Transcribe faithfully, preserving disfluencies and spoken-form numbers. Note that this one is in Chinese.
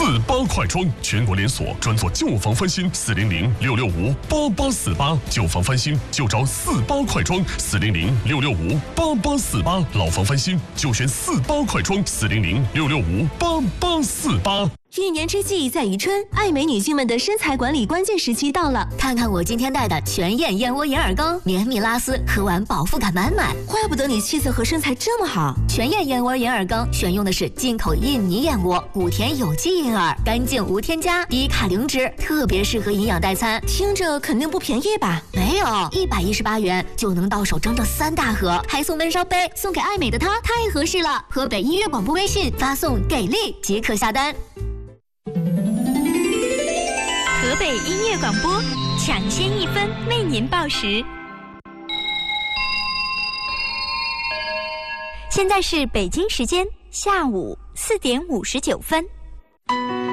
八快装，全国连锁，专做旧房翻新。四零零六六五八八四八，旧房翻新就找四八快装。四零零六六五八八四八，老房翻新就选四八快装。四零零六六五八八四八。 一年之计在于春，爱美女性们的身材管理关键时期到了。 看看我今天带的全燕燕窝银耳羹，绵密拉丝，喝完饱腹感满满。 怪不得你气色和身材这么好。 全燕燕窝银耳羹选用的是进口印尼燕窝，谷田有机银耳，干净无添加，低卡零脂，特别适合营养代餐。 听着肯定不便宜吧？ 没有，一百一十八元就能到手整整三大盒，还送温烧杯，送给爱美的她太合适了。河北音乐广播微信发送给力即可下单。 河北音乐广播，抢先一分为您报时。现在是北京时间下午四点五十九分。